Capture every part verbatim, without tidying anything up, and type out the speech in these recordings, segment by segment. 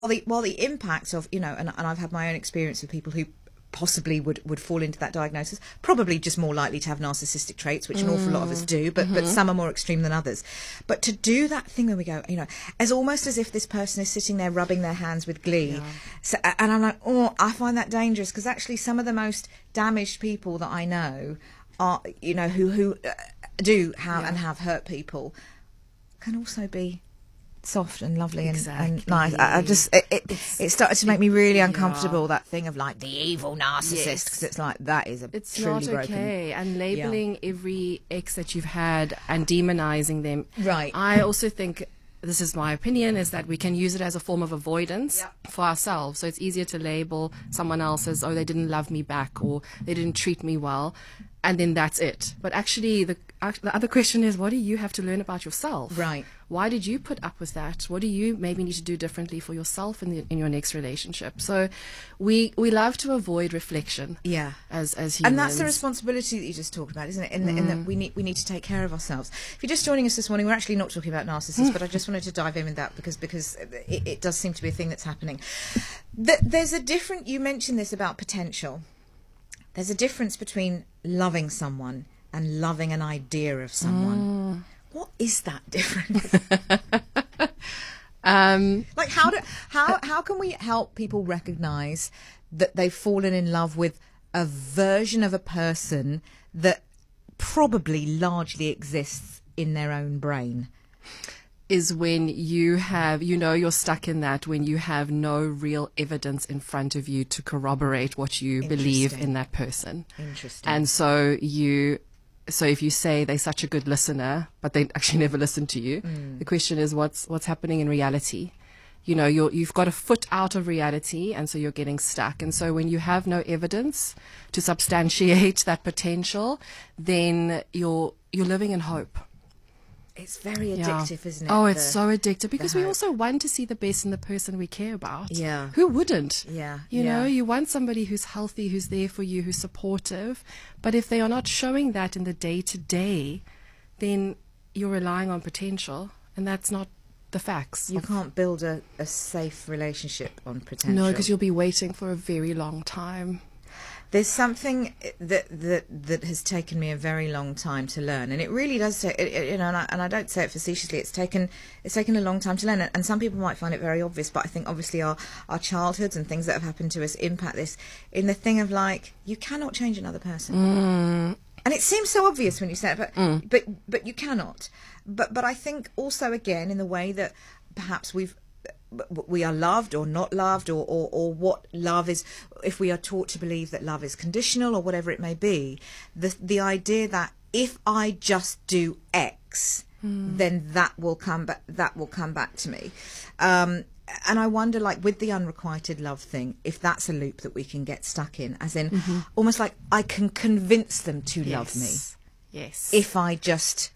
the, while the impact of, you know, and, and I've had my own experience with people who possibly would, would fall into that diagnosis, probably just more likely to have narcissistic traits, which an awful lot of us do, but, mm-hmm. but some are more extreme than others. But to do that thing where we go, you know, as almost as if this person is sitting there rubbing their hands with glee. Yeah. So, and I'm like, oh, I find that dangerous, because actually some of the most damaged people that I know are, you know, who, who uh, do have yeah. and have hurt people, can also be soft and lovely and, exactly. and nice. I, I just it it, it started to make me really uncomfortable. Yeah. That thing of like the evil narcissist, because yes. it's like that is a it's truly not okay. broken. And labeling yeah. every ex that you've had and demonizing them. Right. I also think, this is my opinion, is that we can use it as a form of avoidance yep. for ourselves. So it's easier to label someone else as, oh, they didn't love me back, or they didn't treat me well, and then that's it. But actually, the the other question is, what do you have to learn about yourself? Right. Why did you put up with that? What do you maybe need to do differently for yourself in the, in your next relationship? So we we love to avoid reflection. Yeah. As as humans. And that's the responsibility that you just talked about, isn't it? In, mm. the, in that we need we need to take care of ourselves. If you're just joining us this morning, we're actually not talking about narcissists, but I just wanted to dive in with that because because it, it does seem to be a thing that's happening. The, there's a different. You mentioned this about potential. There's a difference between loving someone and loving an idea of someone. Mm. What is that difference? um, like how do how how can we help people recognise that they've fallen in love with a version of a person that probably largely exists in their own brain? Is when you have, you know, you're stuck in that when you have no real evidence in front of you to corroborate what you believe in that person. Interesting. And so you, so if you say they're such a good listener, but they actually never listen to you, mm. the question is what's what's happening in reality? You know, you're, you've got a foot out of reality, and so you're getting stuck. And so when you have no evidence to substantiate that potential, then you're you're living in hope. It's very addictive, yeah. isn't it? Oh, it's the, so addictive because we also want to see the best in the person we care about. Yeah. Who wouldn't? Yeah. You yeah. know, you want somebody who's healthy, who's there for you, who's supportive. But if they are not showing that in the day-to-day, then you're relying on potential, and that's not the facts. You can't build a, a safe relationship on potential. No, because you'll be waiting for a very long time. There's something that that that has taken me a very long time to learn, and it really does take, you know, and I, and I don't say it facetiously. It's taken it's taken a long time to learn, and some people might find it very obvious, but I think obviously our our childhoods and things that have happened to us impact this. In the thing of like, you cannot change another person, mm. and it seems so obvious when you say it, but mm. but but you cannot. But but I think also again in the way that perhaps we've. we are loved or not loved, or, or, or what love is, if we are taught to believe that love is conditional or whatever it may be, the the idea that if I just do X, mm. then that will come back, that will come back to me. Um, and I wonder, like with the unrequited love thing, if that's a loop that we can get stuck in, as in mm-hmm. almost like I can convince them to yes. love me. Yes. If I just...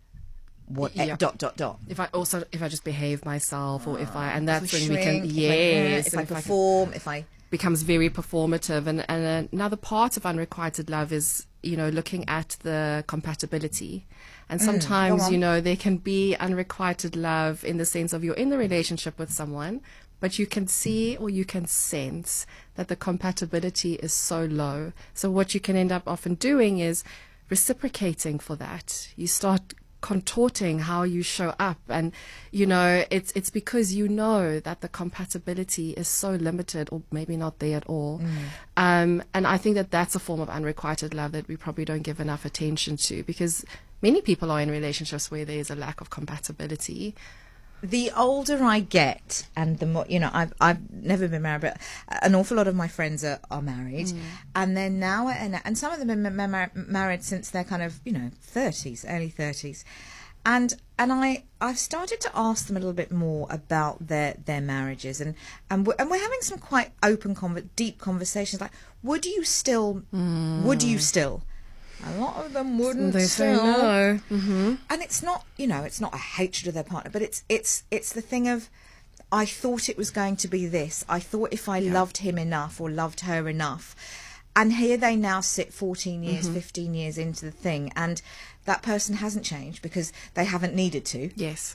What yeah. dot dot dot. If I also if I just behave myself, or if I and that's when we can yes, if I, if I perform, if I, if I becomes very performative, and and another part of unrequited love is, you know, looking at the compatibility, and sometimes mm, you know there can be unrequited love in the sense of you're in the relationship with someone, but you can see or you can sense that the compatibility is so low. So what you can end up often doing is reciprocating for that. You start contorting how you show up, and you know it's it's because you know that the compatibility is so limited, or maybe not there at all. mm. um, and I think that that's a form of unrequited love that we probably don't give enough attention to, because many people are in relationships where there's a lack of compatibility. The older I get, and the more, you know, I've I've never been married, but an awful lot of my friends are, are married, mm. and they're now, and, and some of them have been mar- married since they're kind of, you know, thirties, early thirties, and and I I've started to ask them a little bit more about their their marriages, and and we're, and we're having some quite open, conver- deep conversations, like, would you still, mm. would you still? A lot of them wouldn't. They say no. Mm-hmm. And it's not, you know, it's not a hatred of their partner, but it's it's it's the thing of, I thought it was going to be this. I thought if I yeah. loved him enough or loved her enough. And here they now sit fourteen years, mm-hmm. fifteen years into the thing, and that person hasn't changed because they haven't needed to. Yes.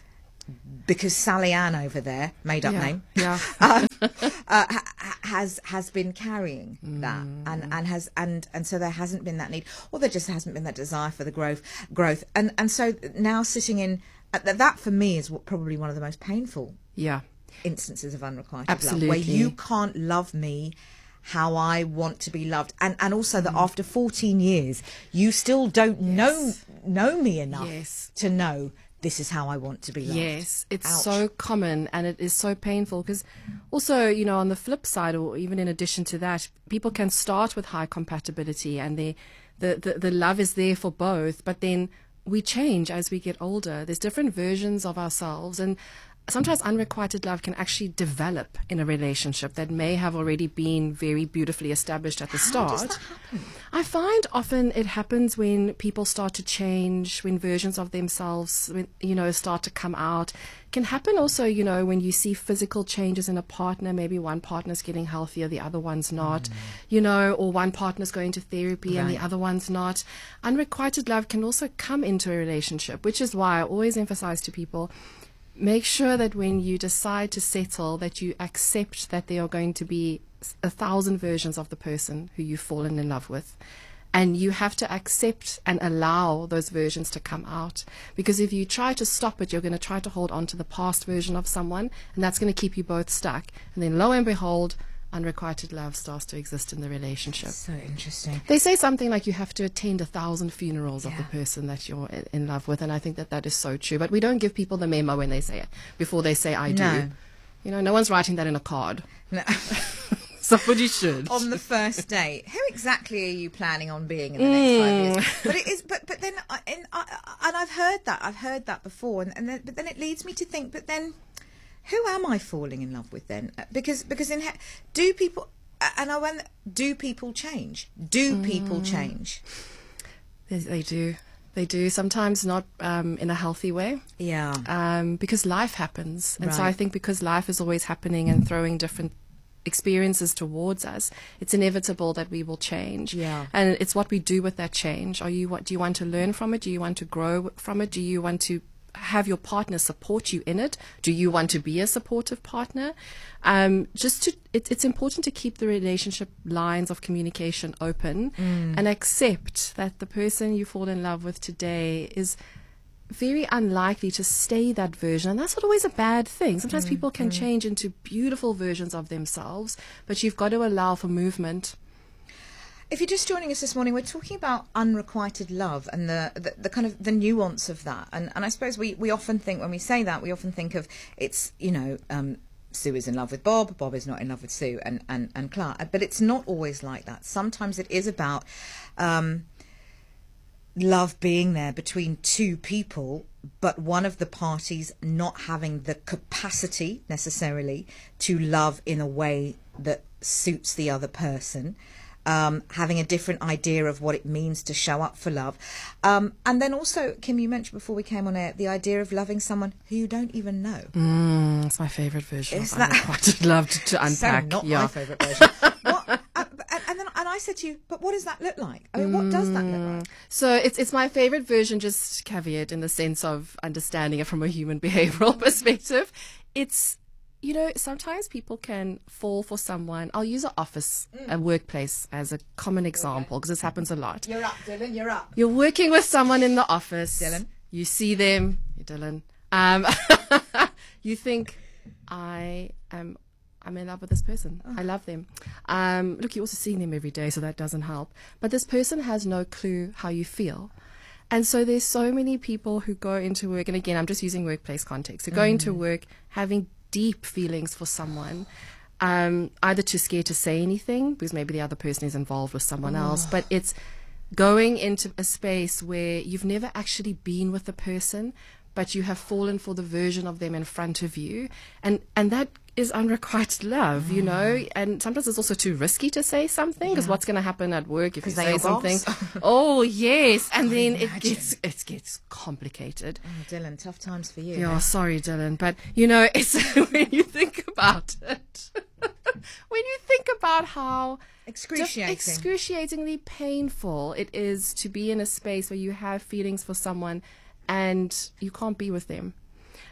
because Sally Ann over there, made up yeah. name, yeah. uh, uh, ha- has has been carrying mm. that, and and has and and so there hasn't been that need, or there just hasn't been that desire for the growth growth, and and so now sitting in uh, that for me is what, probably one of the most painful yeah instances of unrequited Absolutely. love, where you can't love me how I want to be loved, and and also that mm. after fourteen years you still don't yes. know know me enough yes. to know this is how I want to be loved. Yes, it's Ouch. so common, and it is so painful, because also, you know, on the flip side, or even in addition to that, people can start with high compatibility, and they, the, the, the love is there for both, but then we change as we get older. There's different versions of ourselves, and sometimes unrequited love can actually develop in a relationship that may have already been very beautifully established at the start. How does that happen? I find often it happens when people start to change, when versions of themselves, when, you know, start to come out. It can happen also, you know, when you see physical changes in a partner. Maybe one partner's getting healthier, the other one's not, mm. you know, or one partner's going to therapy right. and the other one's not. Unrequited love can also come into a relationship, which is why I always emphasize to people, make sure that when you decide to settle, that you accept that there are going to be a thousand versions of the person who you've fallen in love with. And you have to accept and allow those versions to come out. Because if you try to stop it, you're going to try to hold on to the past version of someone, and that's going to keep you both stuck. And then lo and behold, unrequited love starts to exist in the relationship. So interesting. They say something like you have to attend a thousand funerals yeah. of the person that you're in, in love with, and I think that that is so true. But we don't give people the memo when they say it, before they say I do. No. You know, no one's writing that in a card. No. Somebody should. On the first date, who exactly are you planning on being in the next mm. five years? But it is, but but then, I, and, I, and I've heard that, I've heard that before, and, and then, but then it leads me to think, but then, who am I falling in love with then? Because because in do people and I went do people change? Do mm. people change? They, they do. They do. Sometimes not um, in a healthy way. Yeah. Um, because life happens, and right. so I think because life is always happening and throwing different experiences towards us, it's inevitable that we will change. Yeah. And it's what we do with that change. Are you what? Do you want to learn from it? Do you want to grow from it? Do you want to have your partner support you in it? Do you want to be a supportive partner? Um, just to, it, it's important to keep the relationship lines of communication open mm. and accept that the person you fall in love with today is very unlikely to stay that version, and that's not always a bad thing. Sometimes mm. people can mm. change into beautiful versions of themselves, but you've got to allow for movement. If you're just joining us this morning, we're talking about unrequited love and the, the, the kind of the nuance of that. And, and I suppose we, we often think, when we say that, we often think of it's, you know, um, Sue is in love with Bob, Bob is not in love with Sue, and, and, and Clark. But it's not always like that. Sometimes it is about um, love being there between two people, but one of the parties not having the capacity necessarily to love in a way that suits the other person. Um, having a different idea of what it means to show up for love. Um, and then also, Kim, you mentioned before we came on air, the idea of loving someone who you don't even know. Mm, it's my favourite version Is of that unrequited love to, to unpack. So not yeah. my favourite version. What, uh, and then and I said to you, but what does that look like? I mean, what does that look like? So it's it's my favourite version, just caveat in the sense of understanding it from a human behavioural perspective. It's, you know, sometimes people can fall for someone. I'll use an office, mm. a workplace as a common example, because this happens a lot. You're up, Dylan, you're up. You're working with someone in the office. Dylan. You see them, you're Dylan. Um, you think, I am I'm in love with this person. Oh. I love them. Um, look, you're also seeing them every day, so that doesn't help. But this person has no clue how you feel. And so there's so many people who go into work, and again, I'm just using workplace context, who go mm. into work having deep feelings for someone, um, either too scared to say anything because maybe the other person is involved with someone oh. else, but it's going into a space where you've never actually been with the person, but you have fallen for the version of them in front of you, and and that is unrequited love, mm. you know. And sometimes it's also too risky to say something, because yeah. what's going to happen at work if you say something? Oh yes, and then imagine. it gets it gets complicated. Oh, Dylan, tough times for you. Yeah, huh? sorry, Dylan, but you know, it's when you think about it, when you think about how excruciating, excruciatingly painful it is to be in a space where you have feelings for someone and you can't be with them.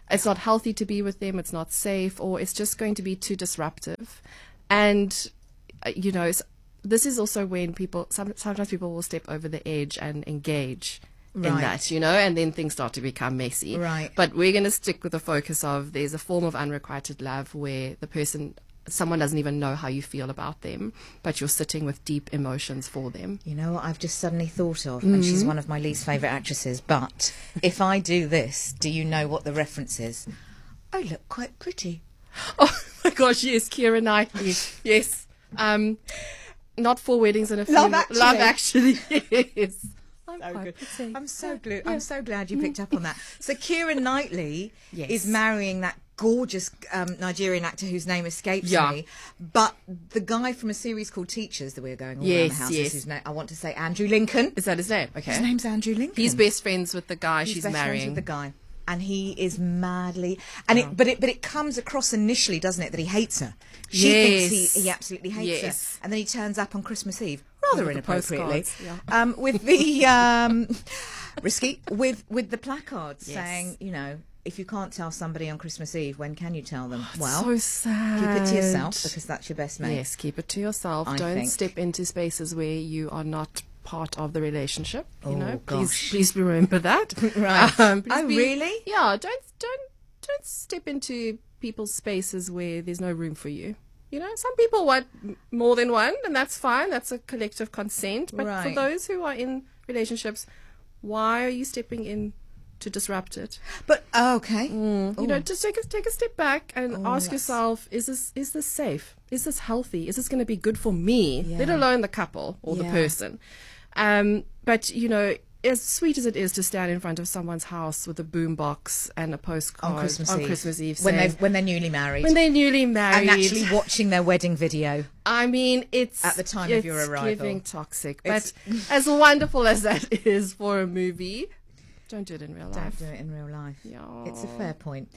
it's not healthy to be with them, it's not safe, or it's just going to be too disruptive. And, uh, you know, this is also when people, some, sometimes people will step over the edge and engage Right. in that, you know, and then things start to become messy. Right. But we're going to stick with the focus of there's a form of unrequited love where the person, someone doesn't even know how you feel about them, but you're sitting with deep emotions for them. You know what I've just suddenly thought of, and she's one of my least favourite actresses, but if I do this, do you know what the reference is? I look quite pretty. Oh my gosh, yes, Keira Knightley. Yes. Um, not Four Weddings and a Funeral. Love Actually. Love Actually, yes. I'm So quite good. pretty. I'm so glu- Yeah. I'm so glad you picked up on that. So Keira Knightley Yes. is marrying that gorgeous um, Nigerian actor whose name escapes Yeah. me, but the guy from a series called Teachers that we're going all around Yes, the houses, yes. whose name I want to say Andrew Lincoln. Is that his name? Okay. His name's Andrew Lincoln. He's best friends with the guy He's she's best friends marrying. with the guy, and he is madly and it but it but it comes across initially, doesn't it, that he hates her. She Yes. thinks he, he absolutely hates Yes. her, and then he turns up on Christmas Eve rather With the inappropriately, postcards, um, with the um, risky with with the placards Yes. saying, you know, if you can't tell somebody on Christmas Eve, when can you tell them? well, so sad. keep it to yourself because that's your best mate. Yes, keep it to yourself. I Don't think. step into spaces where you are not part of the relationship. You Oh, know, gosh. please, please remember that. Right. Um, please Oh, be- really? Yeah. Don't don't don't step into people's spaces where there's no room for you. You know, some people want m- more than one, and that's fine. That's a collective consent. But for Right. those who are in relationships, why are you stepping in to disrupt it? But oh, okay, You know, just take a take a step back and Oh, ask that's- yourself: Is this is this safe? Is this healthy? Is this going to be good for me? Let Yeah. alone the couple or the Yeah. person. Um, but you know, as sweet as it is to stand in front of someone's house with a boombox and a postcard on Christmas on Eve, Christmas Eve, when saying- they when they're newly married, when they're newly and married, actually watching their wedding video. I mean, it's At the time of it's your arrival. giving toxic. It's- But as wonderful as that is for a movie, don't do it in real Don't life. do it in real life. Yeah. It's a fair point.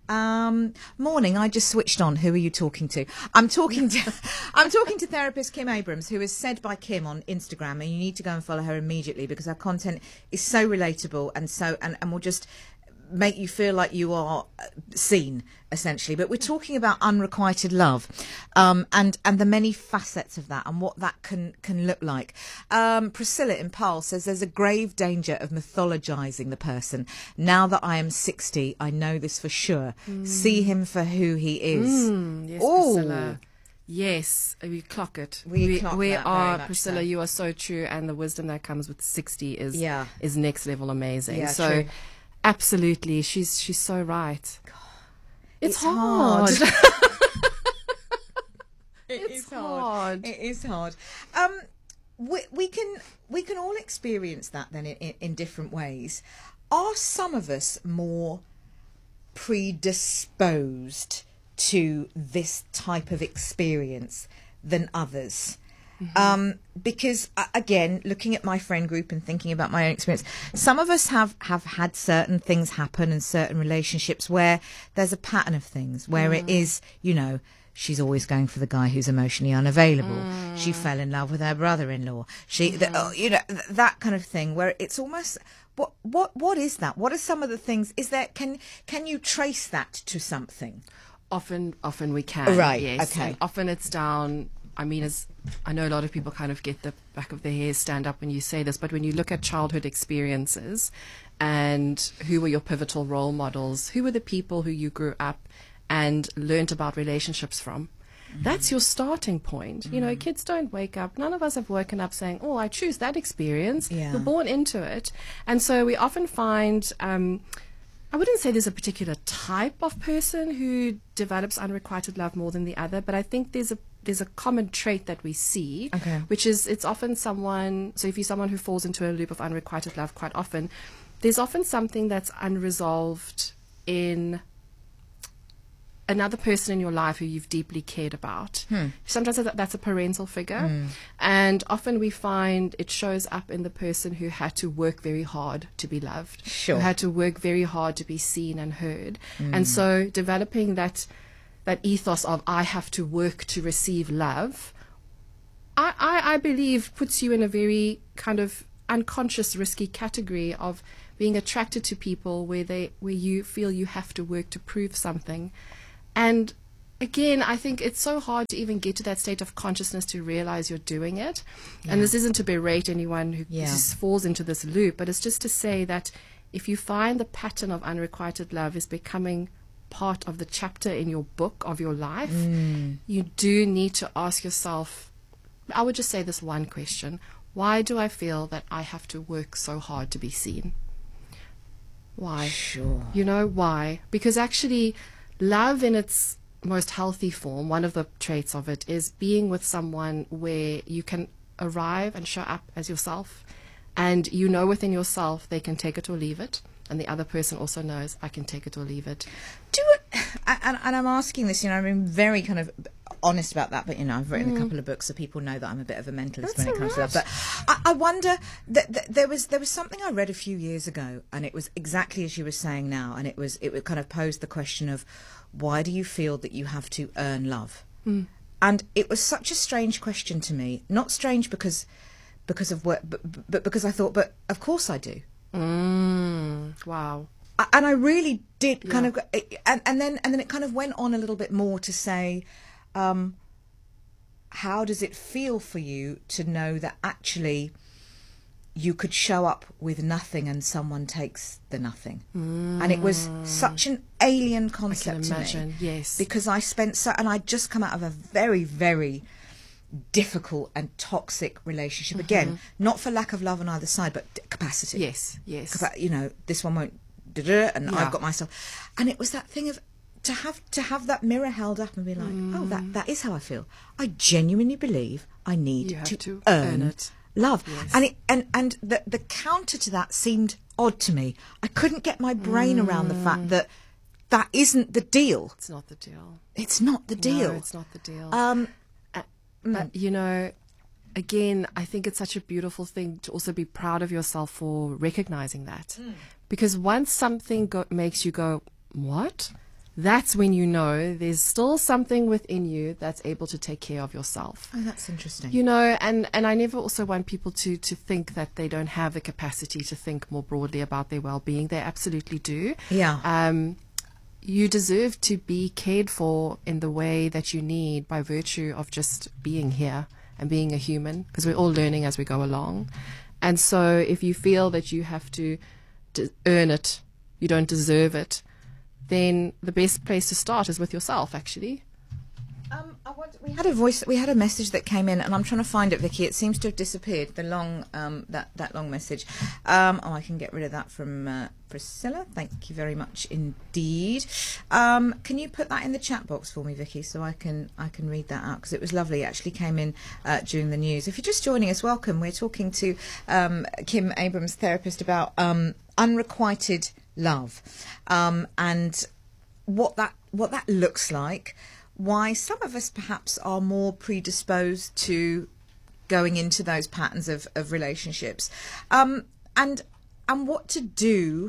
Um, morning. I just switched on. Who are you talking to? I'm talking to. I'm talking to therapist Kim Abrams, who is said by Kim on Instagram, and you need to go and follow her immediately because her content is so relatable and so and, and will just make you feel like you are uh, seen, essentially. But we're talking about unrequited love, um, and and the many facets of that and what that can can look like. Um, Priscilla in Pal says there's a grave danger of mythologizing the person. Now that I am sixty, I know this for sure. See him for who he is. Mm, yes, Ooh. Priscilla. Yes, we clock it. We clock we that very are, much Priscilla, so. you are so true, and the wisdom that comes with sixty is Yeah. is next level amazing. Yeah, so, true. absolutely, she's she's so right. It's, It's hard. hard. It It's is hard. hard. It is hard. Um, we, we can we can all experience that then in, in, in different ways. Are some of us more predisposed to this type of experience than others? Um, because uh, again, looking at my friend group and thinking about my own experience, some of us have, have had certain things happen and certain relationships where there's a pattern of things where it is, you know, she's always going for the guy who's emotionally unavailable. She fell in love with her brother-in-law. She, the, oh, you know, th- that kind of thing where it's almost, what, what, what is that? What are some of the things? Is there, can, can you trace that to something? Often, often we can. Right, Yes. okay. And often it's down. I mean, as I know, a lot of people kind of get the back of their hairs stand up when you say this, but when you look at childhood experiences and who were your pivotal role models, who were the people who you grew up and learnt about relationships from, mm-hmm. that's your starting point. Mm-hmm. You know, kids don't wake up. None of us have woken up saying, oh, I choose that experience. Yeah. You're born into it. And so we often find... Um, I wouldn't say there's a particular type of person who develops unrequited love more than the other, but I think there's a there's a common trait that we see, Okay. which is it's often someone, so if you're someone who falls into a loop of unrequited love quite often, there's often something that's unresolved in another person in your life who you've deeply cared about. Hmm. Sometimes that- that's a parental figure. And often we find it shows up in the person who had to work very hard to be loved. Sure. Who had to work very hard to be seen and heard. And so developing that that ethos of I have to work to receive love, I, I, I believe puts you in a very kind of unconscious risky category of being attracted to people where they where you feel you have to work to prove something. And again, I think it's so hard to even get to that state of consciousness to realize you're doing it. Yeah. And this isn't to berate anyone who yeah. just falls into this loop, but it's just to say that if you find the pattern of unrequited love is becoming part of the chapter in your book of your life, mm. you do need to ask yourself, I would just say this one question: why do I feel that I have to work so hard to be seen? Why? Sure. You know, why? Because actually, love in its most healthy form, one of the traits of it is being with someone where you can arrive and show up as yourself, and you know within yourself they can take it or leave it, and the other person also knows I can take it or leave it. Do it, and, and I'm asking this, you know, I've been very kind of honest about that, but you know, I've written mm. a couple of books, so people know that I'm a bit of a mentalist. That's when it comes right. to that. But I, I wonder that, that there was there was something I read a few years ago, and it was exactly as you were saying now, and it was it would kind of pose the question of, why do you feel that you have to earn love? Mm. And it was such a strange question to me. Not strange because because of what, but, but because I thought, but of course I do. Mm. Wow. I, and I really did yeah. kind of, and, and then and then it kind of went on a little bit more to say, um, how does it feel for you to know that actually you could show up with nothing and someone takes the nothing? Mm. And it was such an alien concept I can imagine, to me. Yes. Because I spent so, and I'd just come out of a very, very difficult and toxic relationship. Mm-hmm. Again, not for lack of love on either side, but capacity. Yes, yes. Capa- you know, this one won't, da-da, and yeah. I've got myself. And it was that thing of, to have to have that mirror held up and be like, mm. oh, that, that is how I feel. I genuinely believe I need you have to, to earn, earn it. Love. Yes. And it and and the the counter to that seemed odd to me. I couldn't get my brain mm. around the fact that that isn't the deal. It's not the deal. It's not the deal. No, it's not the deal. Um, uh, but you know, again, I think it's such a beautiful thing to also be proud of yourself for recognizing that, mm. because once something go- makes you go, what? That's when you know there's still something within you that's able to take care of yourself. Oh, that's interesting. You know, and, and I never also want people to, to think that they don't have the capacity to think more broadly about their well-being. They absolutely do. Yeah. Um, you deserve to be cared for in the way that you need by virtue of just being here and being a human, because we're all learning as we go along. And so if you feel that you have to, to earn it, you don't deserve it, then the best place to start is with yourself, actually. Um, I want, we had a voice, we had a message that came in, and I'm trying to find it, Vicky. It seems to have disappeared. The long, um, that that long message. Um, oh, I can get rid of that from uh, Priscilla. Thank you very much indeed. Um, can you put that in the chat box for me, Vicky, so I can I can read that out, because it was lovely. It actually came in uh, during the news. If you're just joining us, welcome. We're talking to um, Kim Abrams, therapist, about um, unrequited love, um, and what that what that looks like. Why some of us perhaps are more predisposed to going into those patterns of, of relationships, um, and and what to do.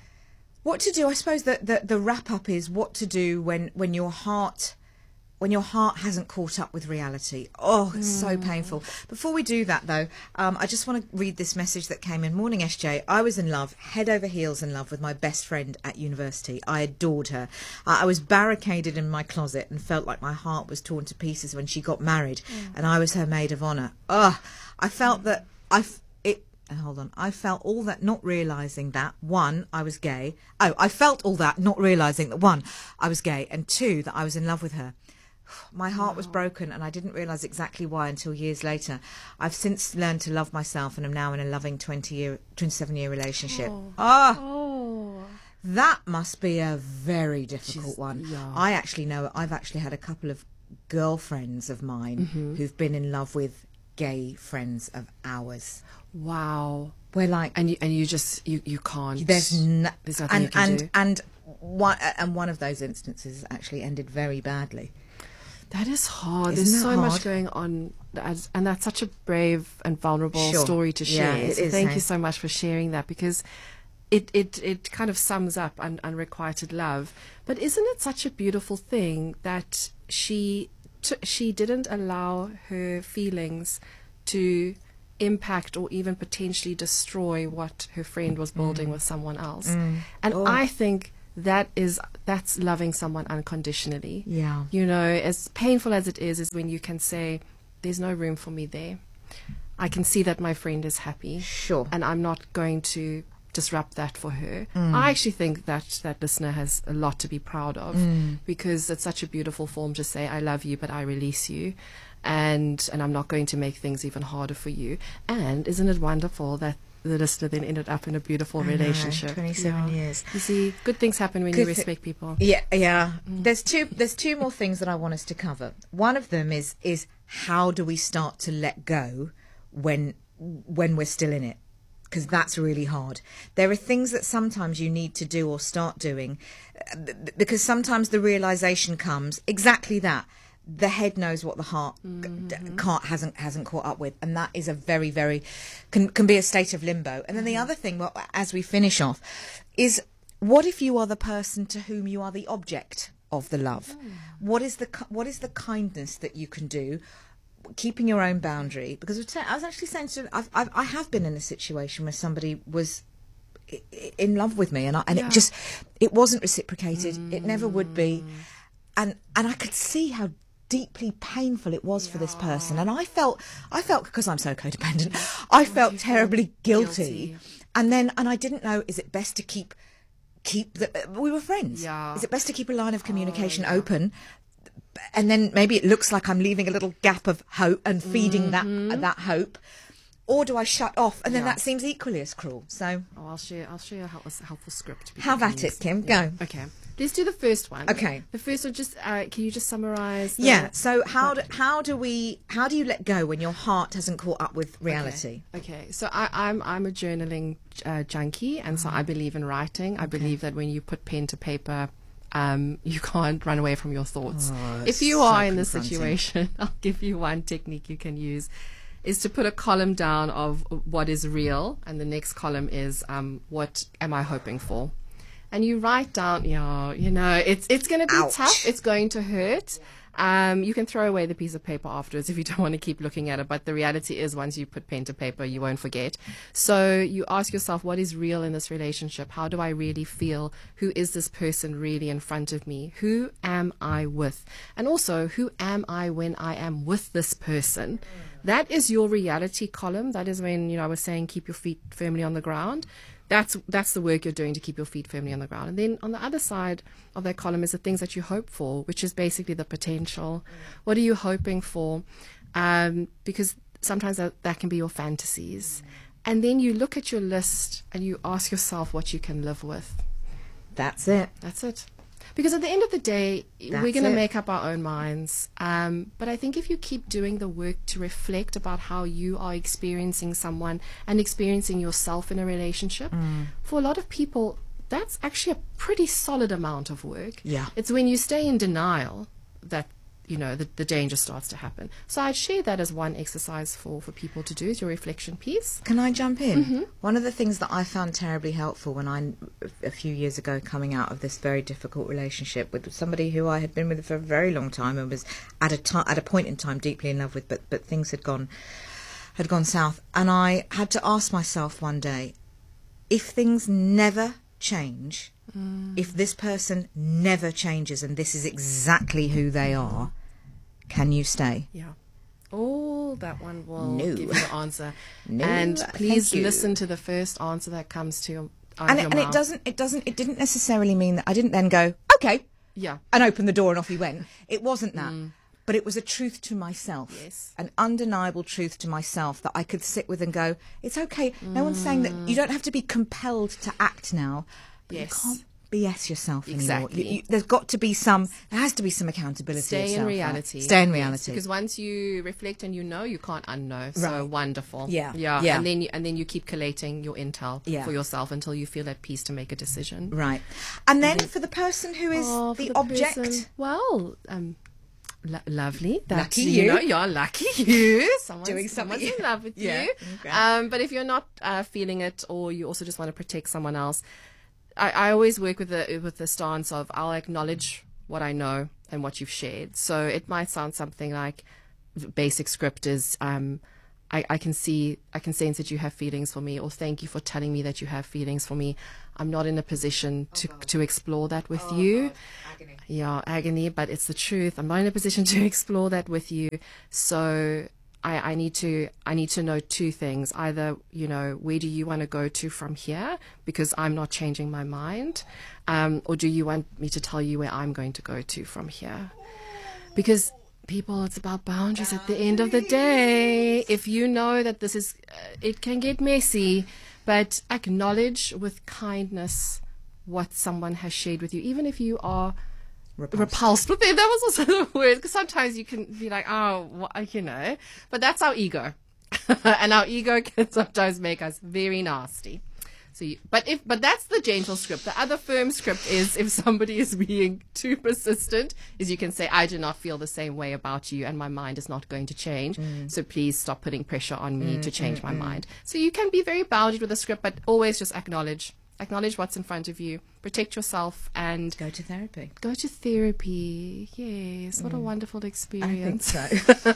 What to do? I suppose that the, the wrap up is what to do when, when your heart. When your heart hasn't caught up with reality. Oh, it's mm. so painful. Before we do that, though, um, I just want to read this message that came in. Morning, S J. I was in love, head over heels in love with my best friend at university. I adored her. Uh, I was barricaded in my closet and felt like my heart was torn to pieces when she got married, mm. and I was her maid of honour. Oh, I felt that I... F- it. Hold on. I felt all that, not realising that, one, I was gay. Oh, I felt all that, not realising that, one, I was gay, and two, that I was in love with her. My heart was broken, and I didn't realise exactly why until years later. I've since learned to love myself, and am now in a loving twenty year, twenty-seven year relationship. Oh, oh, oh. That must be a very difficult She's, one. Yeah. I actually know, I've actually had a couple of girlfriends of mine mm-hmm. who've been in love with gay friends of ours. Wow. We're like, and you, and you just you, you can't. There's, no, there's nothing and, you can and, do. And one and one of those instances actually ended very badly. That is hard. Isn't There's so hard? much going on, as, and that's such a brave and vulnerable sure. story to share. Yeah, it so is, thank hey? you so much for sharing that, because it it, it kind of sums up un, unrequited love. But isn't it such a beautiful thing that she t- she didn't allow her feelings to impact or even potentially destroy what her friend was building Mm. with someone else. Mm. And Oh. I think that is that's loving someone unconditionally. Yeah. You know, as painful as it is, is when you can say, there's no room for me there. I can see that my friend is happy. Sure. And I'm not going to disrupt that for her. Mm. I actually think that that listener has a lot to be proud of, Mm. because it's such a beautiful form to say, I love you, but I release you. And and I'm not going to make things even harder for you. And isn't it wonderful that the listener then ended up in a beautiful I know, relationship? twenty-seven Yeah. years. You see, good things happen when Good you thi- respect people. Yeah, yeah. There's two. There's two more things that I want us to cover. One of them is is how do we start to let go when when we're still in it? Because that's really hard. There are things that sometimes you need to do or start doing, uh, b- b- because sometimes the realization comes exactly that. The head knows what the heart Mm-hmm. d- can't hasn't hasn't caught up with, and that is a very very can can be a state of limbo. And then the other thing, well, as we finish off, is what if you are the person to whom you are the object of the love? What is the ki- what is the kindness that you can do, keeping your own boundary? Because I was ta- I was actually saying to I've, I've I have been in a situation where somebody was i- i- in love with me, and I, and Yeah. it just it wasn't reciprocated. It never would be, and and I could see how deeply painful it was for this person, and I felt I felt because I'm so codependent, I felt you felt terribly guilty. guilty. And then and I didn't know, is it best to keep keep the we were friends, Yeah. is it best to keep a line of communication open, and then maybe it looks like I'm leaving a little gap of hope and feeding that that hope, or do I shut off? And then Yeah. that seems equally as cruel. So Oh, I'll share. I'll share a helpful, helpful script. people have can at use. it, Kim. Go. Okay, let's do the first one. Okay. The first one, just uh, can you just summarize? The, Yeah. So how do, how do we how do you let go when your heart hasn't caught up with reality? Okay. Okay. So I, I'm I'm a journaling uh, junkie, and so I believe in writing. I believe that when you put pen to paper, um, you can't run away from your thoughts. Oh, if you so are in this confronting. situation, I'll give you one technique you can use. Is to put a column down of what is real, and the next column is um, what am I hoping for, and you write down. Yeah, you know, it's it's going to be Ouch. tough. It's going to hurt. Um, you can throw away the piece of paper afterwards if you don't want to keep looking at it. But the reality is, once you put pen to paper, you won't forget. So you ask yourself, what is real in this relationship? How do I really feel? Who is this person really in front of me? Who am I with? And also, who am I when I am with this person? That is your reality column. That is when, you know, I was saying keep your feet firmly on the ground. That's that's the work you're doing to keep your feet firmly on the ground. And then on the other side of that column is the things that you hope for, which is basically the potential. What are you hoping for? Um, because sometimes that, that can be your fantasies. And then you look at your list and you ask yourself what you can live with. That's it. That's it. Because at the end of the day, That's we're going to it. make up our own minds. Um, but I think if you keep doing the work to reflect about how you are experiencing someone and experiencing yourself in a relationship, Mm. for a lot of people, that's actually a pretty solid amount of work. Yeah. It's when you stay in denial that, you know, the, the danger starts to happen. So I'd share that as one exercise for, for people to do, is your reflection piece. Can I jump in? Mm-hmm. One of the things that I found terribly helpful when I, a few years ago, coming out of this very difficult relationship with somebody who I had been with for a very long time and was at a ti at a point in time deeply in love with, but but things had gone had gone south, and I had to ask myself one day, if things never change, if this person never changes, and this is exactly who they are, can you stay? Yeah. Oh, that one will No. give you the answer. No, and thank please you. listen to the first answer that comes to your, out And of it, your and it mouth. doesn't it doesn't it didn't necessarily mean that I didn't then go, okay, Yeah. and open the door and off he went. It wasn't that. But it was a truth to myself. Yes. An undeniable truth to myself that I could sit with and go, it's okay. No one's saying that you don't have to be compelled to act now. But Yes. you can't B S yourself anymore. Exactly. You, you, there's got to be some, there has to be some accountability. Stay of in self, right? reality. Stay in Yes, reality. because once you reflect and you know, you can't unknow. So Right. wonderful. Yeah. Yeah. Yeah. And then you, and then you keep collating your intel Yeah. for yourself until you feel at peace to make a decision. Right. And then for the person who is Oh, for the, object. person- well, um, lo- lovely. That's, Lucky you. you. know, you're lucky you. Someone's, Doing something. someone's in love with Yeah. you. Okay. Um, but if you're not uh, feeling it, or you also just want to protect someone else, I, I always work with the with the stance of I'll acknowledge what I know and what you've shared. So it might sound something like basic script is um, I, I can see, I can sense that you have feelings for me, or thank you for telling me that you have feelings for me. I'm not in a position to, oh to explore that with oh you. God. Agony. Yeah, agony, but it's the truth. I'm not in a position to explore that with you. So I, I need to, I need to know two things. Either, you know, where do you want to go to from here? Because I'm not changing my mind. Um, or do you want me to tell you where I'm going to go to from here? Because people, it's about boundaries at the end of the day. If you know that this is, uh, it can get messy, but acknowledge with kindness what someone has shared with you, even if you are repulsed, repulsed with them. That was also the word, because sometimes you can be like, oh, what, you know, but that's our ego. And our ego can sometimes make us very nasty. So, you, but if but that's the gentle script. The other firm script is, if somebody is being too persistent, is you can say, I do not feel the same way about you, and my mind is not going to change. Mm. So please stop putting pressure on me mm, to change mm, my mm. mind. So you can be very bounded with the script, but always just acknowledge. Acknowledge what's in front of you. Protect yourself and go to therapy. Go to therapy. Yes, what mm. a wonderful experience. I think so.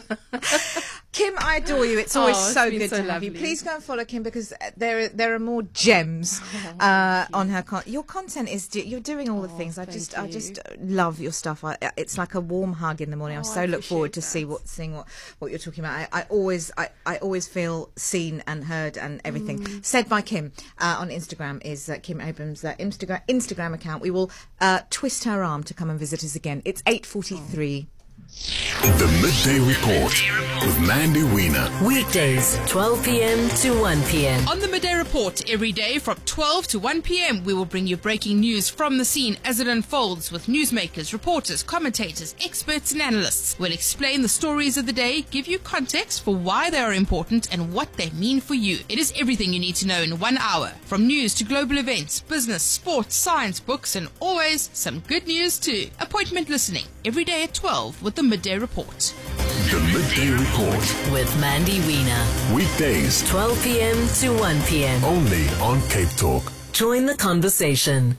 Kim, I adore you. It's always oh, it's so good so to lovely. have you. Please go and follow Kim, because there there are more gems oh, uh, on her. Con- your content is do- you're doing all the oh, things. I just you. I just love your stuff. I, it's like a warm hug in the morning. Oh, I so I look forward to that. see what seeing what, what you're talking about. I, I always I, I always feel seen and heard and everything. Mm. Said by Kim uh, on Instagram is uh, Kim Abrams' uh, Instagram Instagram account. We will uh, twist her arm to come and visit us again. It's eight forty-three. Oh. The Midday Report with Mandy Wiener. Weekdays, twelve p.m. to one p.m. On the Midday Report, every day from twelve to one p.m, we will bring you breaking news from the scene as it unfolds with newsmakers, reporters, commentators, experts and analysts. We'll explain the stories of the day, give you context for why they are important and what they mean for you. It is everything you need to know in one hour. From news to global events, business, sports, science, books, and always some good news too. Appointment listening every day at twelve with the Midday Report. The Midday Report with Mandy Wiener. Weekdays, twelve p.m. to one p.m. only on Cape Talk. Join the conversation.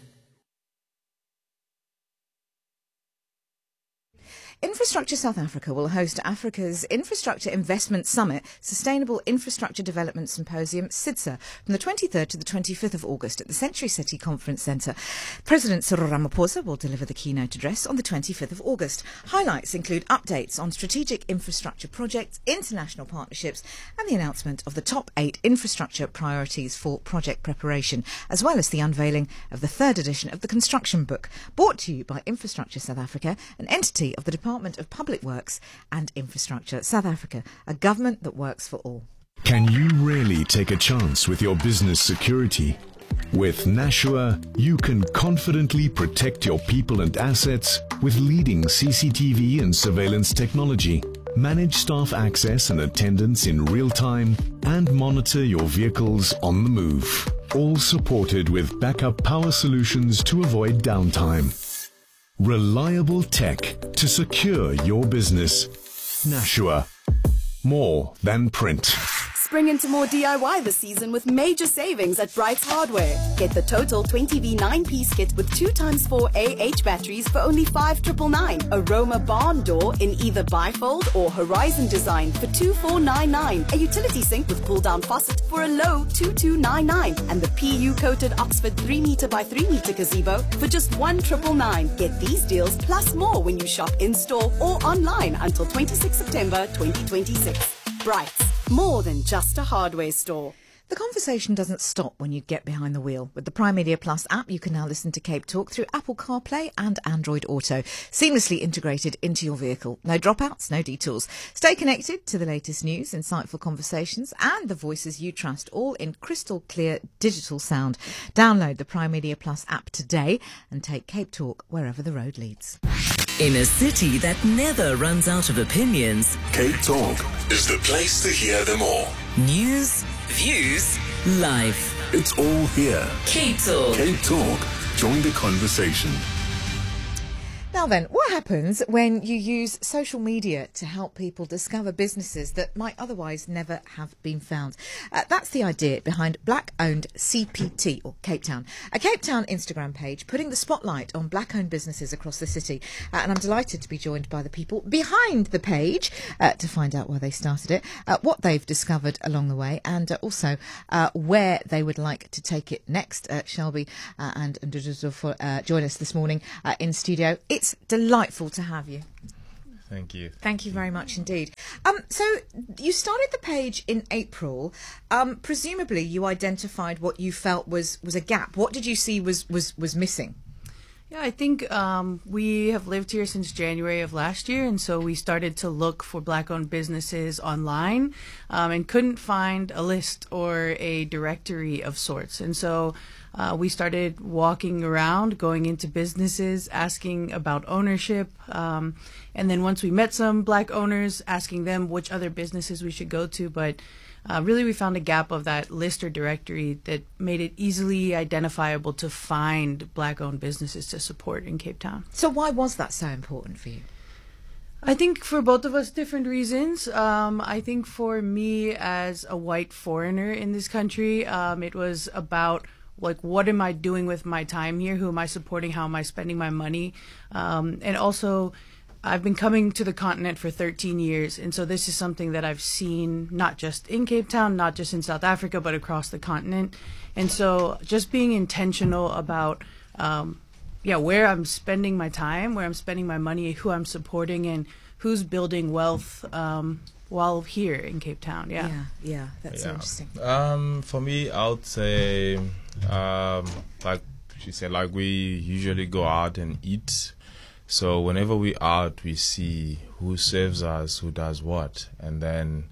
Infrastructure South Africa will host Africa's Infrastructure Investment Summit Sustainable Infrastructure Development Symposium, SIDSA, from the twenty-third to the twenty-fifth of August at the Century City Conference Centre. President Cyril Ramaphosa will deliver the keynote address on the twenty-fifth of August. Highlights include updates on strategic infrastructure projects, international partnerships, and the announcement of the top eight infrastructure priorities for project preparation, as well as the unveiling of the third edition of the Construction Book, brought to you by Infrastructure South Africa, an entity of the Department of Public Works and Infrastructure South Africa, a government that works for all. Can you really take a chance with your business security? With Nashua, you can confidently protect your people and assets with leading C C T V and surveillance technology. Manage staff access and attendance in real time and monitor your vehicles on the move. All supported with backup power solutions to avoid downtime. Reliable tech to secure your business. Nashua. More than print. Spring into more D I Y this season with major savings at Brights Hardware. Get the total twenty V nine-piece kit with two times four A H batteries for only five thousand nine hundred ninety-nine. Aroma barn door in either bifold or horizon design for two thousand four hundred ninety-nine. A utility sink with pull-down faucet for a low two thousand two hundred ninety-nine. And the P U-coated Oxford three meter by three meter gazebo for just one thousand nine hundred ninety-nine. Get these deals plus more when you shop in-store or online until twenty-sixth of September twenty twenty-six. Brights. More than just a hardware store. The conversation doesn't stop when you get behind the wheel. With the Prime Media Plus app, you can now listen to Cape Talk through Apple CarPlay and Android Auto, seamlessly integrated into your vehicle. No dropouts, no detours. Stay connected to the latest news, insightful conversations, and the voices you trust, all in crystal clear digital sound. Download the Prime Media Plus app today and take Cape Talk wherever the road leads. In a city that never runs out of opinions, Cape Talk is the place to hear them all. News, views, life. It's all here. Cape Talk. Cape Talk. Join the conversation. Now, Now then, what happens when you use social media to help people discover businesses that might otherwise never have been found? Uh, that's the idea behind Black-Owned C P T, or Cape Town, a Cape Town Instagram page putting the spotlight on black-owned businesses across the city. Uh, and I'm delighted to be joined by the people behind the page uh, to find out why they started it, uh, what they've discovered along the way, and uh, also uh, where they would like to take it next. Uh, Shelby uh, and Nduduzo for uh, join us this morning uh, in studio. It's delightful to have you. Thank you. Thank you very much indeed. Um, so you started the page in April. Um, presumably you identified what you felt was, was a gap. What did you see was, was, was missing? Yeah, I think um, we have lived here since January of last year, and so we started to look for Black-owned businesses online um, and couldn't find a list or a directory of sorts. And so uh, we started walking around, going into businesses, asking about ownership, um, and then once we met some Black owners, asking them which other businesses we should go to. But Uh, really, we found a gap of that list or directory that made it easily identifiable to find Black-owned businesses to support in Cape Town. So why was that so important for you? I think for both of us, different reasons. Um, I think for me as a white foreigner in this country, um, it was about, like, what am I doing with my time here? Who am I supporting? How am I spending my money? Um, and also, I've been coming to the continent for thirteen years, and so this is something that I've seen not just in Cape Town, not just in South Africa, but across the continent. And so just being intentional about, um, yeah, where I'm spending my time, where I'm spending my money, who I'm supporting, and who's building wealth um, while here in Cape Town. Yeah, yeah, yeah that's yeah. interesting. Um, for me, I would say, um, like she said, like we usually go out and eat. So whenever we out, we see who serves us, who does what, and then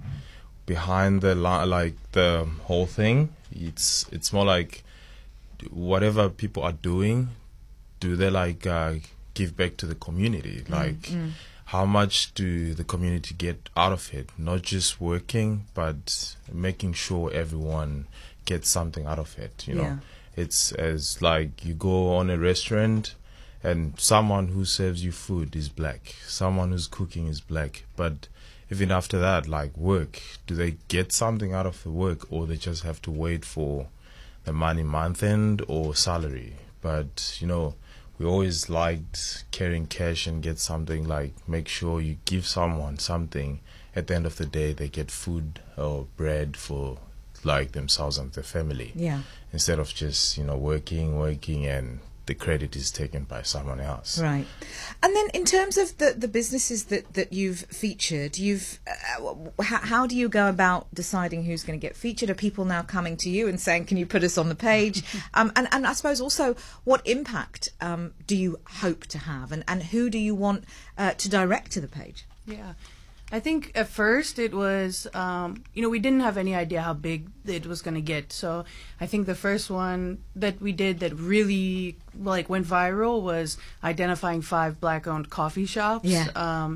behind the li- like the whole thing, it's it's more like whatever people are doing, do they like uh, give back to the community? Like mm, mm. how much do the community get out of it? Not just working, but making sure everyone gets something out of it. You know, Yeah. it's as like you go on a restaurant, and someone who serves you food is black. Someone who's cooking is black. But even after that, like work, do they get something out of the work, or they just have to wait for the money month end or salary? But, you know, we always liked carrying cash and get something, like make sure you give someone something. At the end of the day, they get food or bread for like themselves and their family. Yeah. Instead of just, you know, working, working and the credit is taken by someone else. Right. And then in terms of the, the businesses that, that you've featured, you've uh, how, how do you go about deciding who's going to get featured? Are people now coming to you and saying, can you put us on the page? um, and, and I suppose also, what impact um, do you hope to have? And, and who do you want uh, to direct to the page? Yeah. I think at first it was, um, you know, we didn't have any idea how big it was going to get. So I think the first one that we did that really like went viral was identifying five Black-owned coffee shops. Yeah. Um,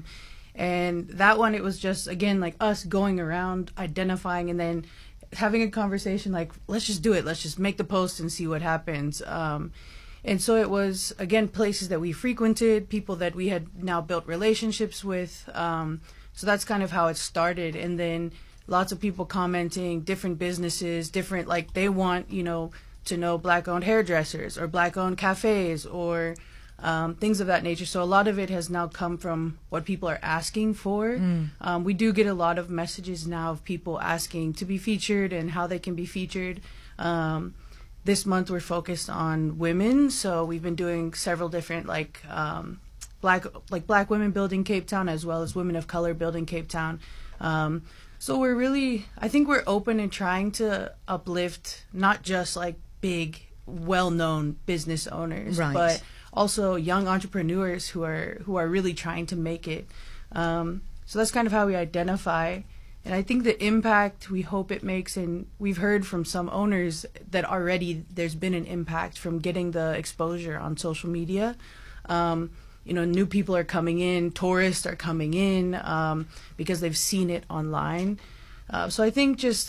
and that one, it was just, again, like us going around, identifying, and then having a conversation like, let's just do it. Let's just make the post and see what happens. Um, and so it was, again, places that we frequented, people that we had now built relationships with. Um, So that's kind of how it started. And then lots of people commenting, different businesses, different, like they want, you know, to know Black-owned hairdressers or Black-owned cafes or um, things of that nature. So a lot of it has now come from what people are asking for. Mm. Um, we do get a lot of messages now of people asking to be featured and how they can be featured. Um, this month we're focused on women. So we've been doing several different, like, um, Black, like black women building Cape Town, as well as women of color building Cape Town. Um, so we're really, I think we're open and trying to uplift not just like big, well-known business owners, right. but also young entrepreneurs who are who are really trying to make it. Um, so that's kind of how we identify. And I think the impact we hope it makes, and we've heard from some owners that already there's been an impact from getting the exposure on social media. Um, You know, new people are coming in, tourists are coming in um, because they've seen it online. Uh, so I think just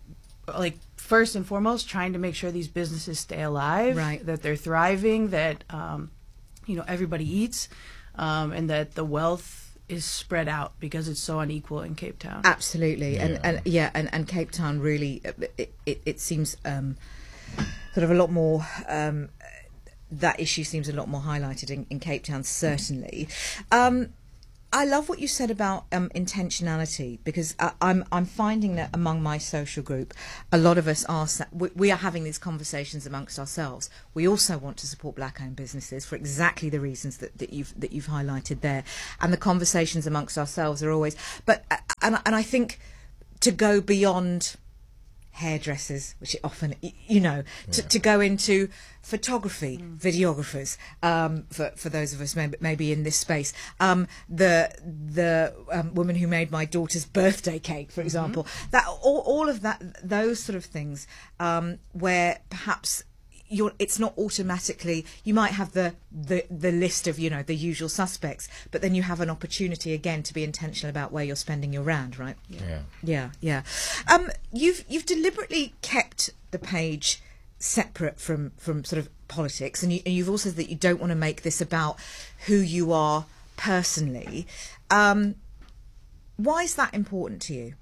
like first and foremost, trying to make sure these businesses stay alive, right. that they're thriving, that, um, you know, everybody eats. um, and that the wealth is spread out because it's so unequal in Cape Town. Absolutely, Yeah. and and yeah, and, and Cape Town really, it it, it seems um, sort of a lot more. Um, that issue seems a lot more highlighted in, in Cape Town, certainly. Um, I love what you said about um, intentionality, because I, I'm I'm finding that among my social group, a lot of us are sa- we, we are having these conversations amongst ourselves. We also want to support black-owned businesses for exactly the reasons that, that you've that you've highlighted there, and the conversations amongst ourselves are always. But uh, and and I think to go beyond hairdressers, which it often, y- you know, to, Yeah. to go into photography, mm. videographers, um, for, for those of us maybe, maybe in this space, um, the the um, woman who made my daughter's birthday cake, for example, mm-hmm. that all, all of that, those sort of things, um, where perhaps you're, it's not automatically, you might have the, the, the list of, you know, the usual suspects, but then you have an opportunity again to be intentional about where you're spending your rand, right? Yeah. Yeah, yeah. Um, you've you've deliberately kept the page separate from, from sort of politics, and, you, and you've also said that you don't want to make this about who you are personally. Um, why is that important to you?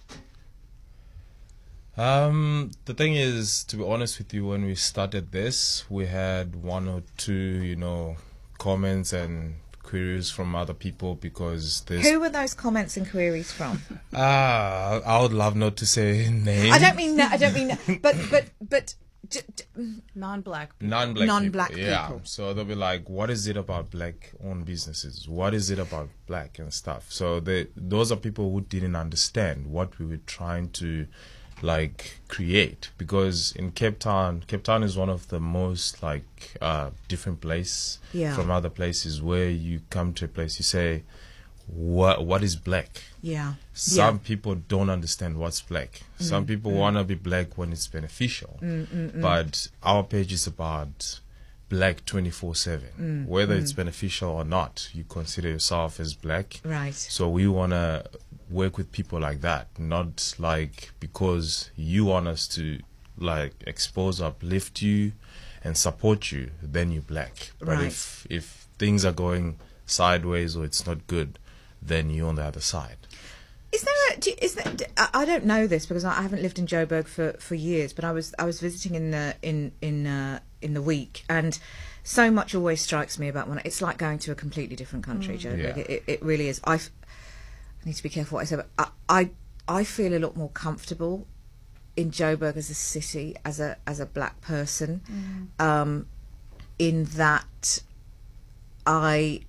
Um, the thing is, to be honest with you, when we started this, we had one or two, you know, comments and queries from other people because there's... Who were those comments and queries from? Ah, uh, I would love not to say names. I don't mean that. I don't mean that. But but but. D- d- non-black people. Non-black, non-black people. Yeah. people. So they'll be like, what is it about black-owned businesses? What is it about black and stuff? So they, those are people who didn't understand what we were trying to like create, because in Cape Town, Cape Town is one of the most like uh, different place Yeah. from other places, where you come to a place, you say, what what is black? Yeah. Some yeah. people don't understand what's black. Mm, Some people mm. want to be black when it's beneficial. Mm, mm, mm. But our page is about black twenty-four seven. Mm, Whether mm. it's beneficial or not, you consider yourself as black. Right. So we want to work with people like that, not like because you want us to like expose, uplift you and support you, then you're black. But Right. if if things are going sideways or it's not good, then you're on the other side. Is there a, do- is there, I I don't know this because I haven't lived in Joburg for, for years, but I was I was visiting in the in in uh, in the week, and so much always strikes me about when it's like going to a completely different country. Mm. Joburg, Yeah. it, it, it really is. I f- I need to be careful what I say, but I, I I feel a lot more comfortable in Joburg as a city, as a as a black person, Mm. um, in that I.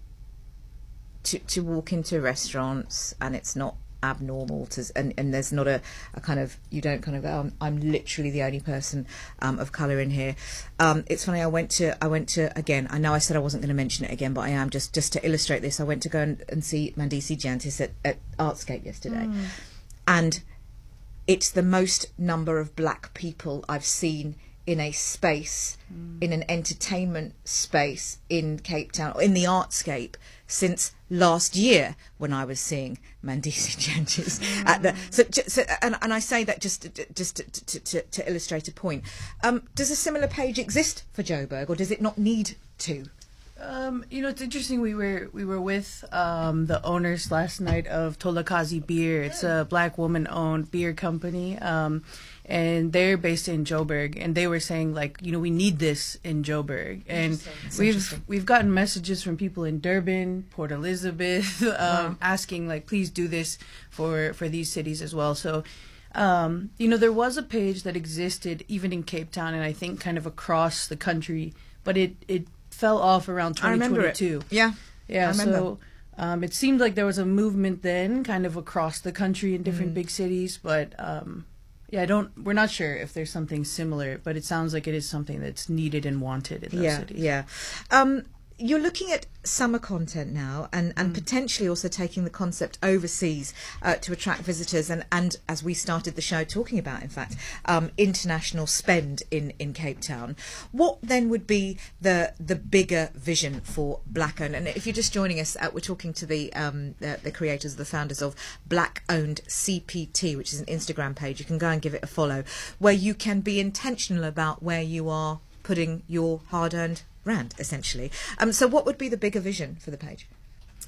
To, to walk into restaurants and it's not abnormal to, and, and there's not a, a kind of, you don't kind of go, I'm, I'm literally the only person um, of colour in here. Um, it's funny, I went to, I went to, again, I know I said I wasn't going to mention it again, but I am, just, just to illustrate this, I went to go and, and see Mandisi Jantis at, at Artscape yesterday. Mm. And it's the most number of black people I've seen in a space, mm. in an entertainment space in Cape Town, in the Artscape, since last year when I was seeing Mandisi Jantis mm. at the. So, so and, and I say that just just to, to, to, to illustrate a point. Um, does a similar page exist for Joburg, or does it not need to? Um, you know, it's interesting. We were we were with um, the owners last night of Tolakazi Beer. It's a black woman-owned beer company, um, and they're based in Joburg. And they were saying, like, you know, we need this in Joburg. And we've we've gotten messages from people in Durban, Port Elizabeth, um, wow. asking, like, please do this for for these cities as well. So. Um, you know, there was a page that existed even in Cape Town, and I think kind of across the country, but it it. fell off around twenty twenty-two. Yeah, yeah. I remember. So um, it seemed like there was a movement then, kind of across the country in different mm. big cities. But um, yeah, I don't. We're not sure if there's something similar, but it sounds like it is something that's needed and wanted in those yeah, cities. Yeah, um, you're looking at summer content now, and, and mm. potentially also taking the concept overseas uh, to attract visitors, and, and as we started the show talking about, in fact, um, international spend in, in Cape Town. What then would be the the bigger vision for Black Owned? And if you're just joining us, uh, we're talking to the, um, the the creators, the founders of Black Owned C P T, which is an Instagram page. You can go and give it a follow, where you can be intentional about where you are putting your hard-earned rand, essentially. Um, so what would be the bigger vision for the page?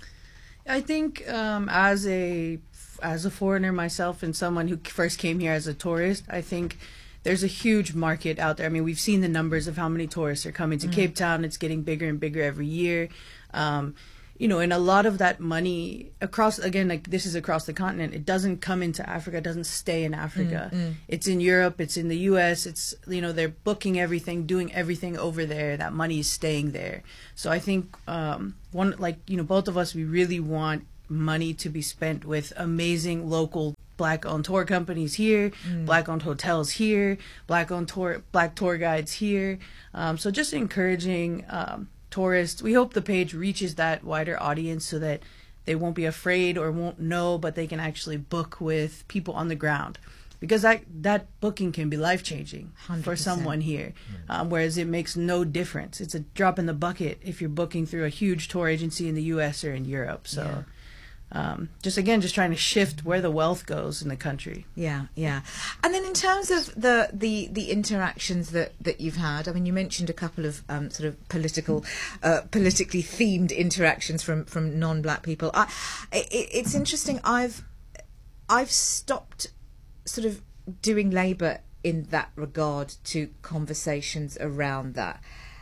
I think um, as a as a foreigner myself and someone who first came here as a tourist, I think there's a huge market out there. I mean, we've seen the numbers of how many tourists are coming to mm. Cape Town. It's getting bigger and bigger every year. Um, you know, and a lot of that money across, again, like this is across the continent, it doesn't come into Africa, it doesn't stay in Africa. Mm, mm. It's in Europe, it's in the U S, it's, you know, they're booking everything, doing everything over there. That money is staying there. So I think, um, one, like, you know, both of us, we really want money to be spent with amazing local black-owned tour companies here, mm. black-owned hotels here, black-owned tour, black tour guides here. Um, so just encouraging, um, tourists. We hope the page reaches that wider audience so that they won't be afraid or won't know, but they can actually book with people on the ground, because that that booking can be life-changing for someone here, um, whereas it makes no difference. It's a drop in the bucket if you're booking through a huge tour agency in the U S or in Europe. So yeah. Um, just again, just trying to shift where the wealth goes in the country. Yeah, yeah. And then in terms of the the, the interactions that, that you've had, I mean, you mentioned a couple of um, sort of political, uh, politically themed interactions from, from non-black people. I, it, it's interesting. I've I've stopped sort of doing Labour in that regard to conversations around that.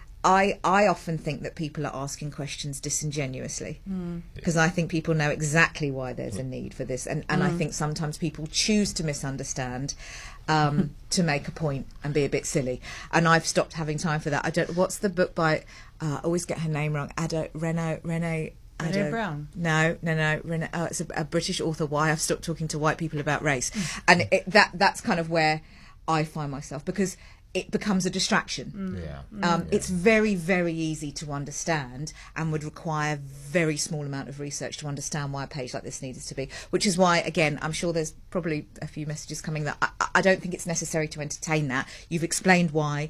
I, I often think that people are asking questions disingenuously, because mm. I think people know exactly why there's a need for this, and, and mm. I think sometimes people choose to misunderstand um, to make a point and be a bit silly, and I've stopped having time for that. I don't. What's the book by? Uh, I always get her name wrong. Ado Reno Rene. Brené Brown. No, no, no. Rene, oh, it's a, a British author. Why I've stopped talking to white people about race, and it, that that's kind of where I find myself, because it becomes a distraction. Mm. Yeah. Um, yeah. It's very, very easy to understand and would require very small amount of research to understand why a page like this needed to be, which is why, again, I'm sure there's probably a few messages coming that I, I don't think it's necessary to entertain that. You've explained why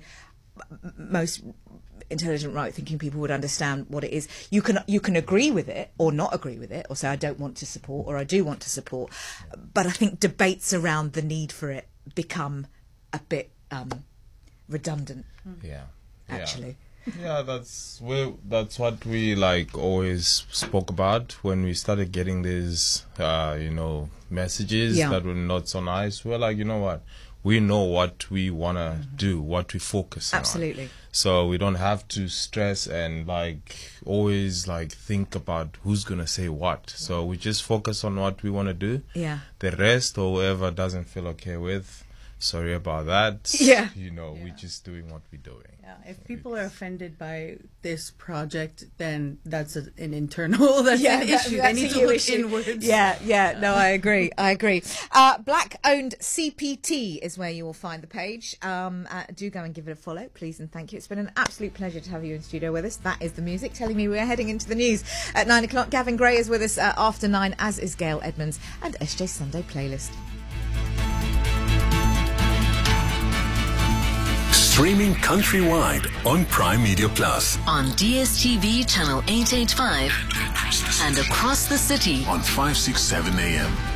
most intelligent, right-thinking people would understand what it is. You can you can agree with it or not agree with it, or say I don't want to support or I do want to support, but I think debates around the need for it become a bit um, redundant. Yeah, actually. Yeah, yeah that's we, that's what we like always spoke about when we started getting these, uh, you know, messages yeah. that were not so nice. We're like, you know what? We know what we want to mm-hmm. do, what we focus Absolutely. on. So we don't have to stress and like always like think about who's going to say what. So we just focus on what we want to do. Yeah. The rest or whoever doesn't feel okay with, sorry about that. Yeah. You know, yeah. we're just doing what we're doing. Yeah. If people are offended by this project, then that's a, an internal that's yeah, an that, issue. That's they need a to look issue. inwards. Yeah, yeah. No, I agree. I agree. Uh, Black-owned C P T is where you will find the page. Um, uh, do go and give it a follow, please and thank you. It's been an absolute pleasure to have you in studio with us. That is the music telling me we're heading into the news at nine o'clock. Gavin Gray is with us uh, after nine, as is Gail Edmonds, and S J Sunday Playlist. Streaming countrywide on Prime Media Plus. On D S T V channel eight eighty-five and across the city on five sixty-seven A M.